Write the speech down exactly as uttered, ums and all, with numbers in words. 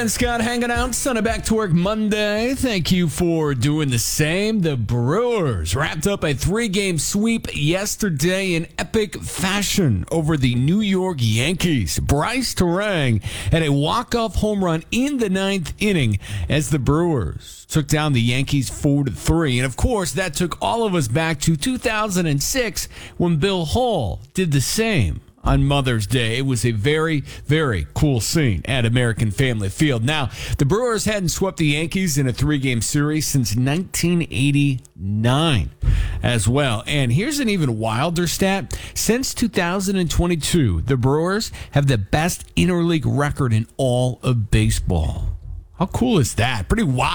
Ben Scott hanging out. Sunday back to work Monday. Thank you for doing the same. The Brewers wrapped up a three-game sweep yesterday in epic fashion over the New York Yankees. Bryce Terang had a walk-off home run in the ninth inning as the Brewers took down the Yankees four to three. And, of course, that took all of us back to two thousand six when Bill Hall did the same on Mother's Day. It was a very, very cool scene at American Family Field. Now, the Brewers hadn't swept the Yankees in a three-game series since nineteen eighty-nine as well. And here's an even wilder stat. Since two thousand twenty-two, the Brewers have the best interleague record in all of baseball. How cool is that? Pretty wild.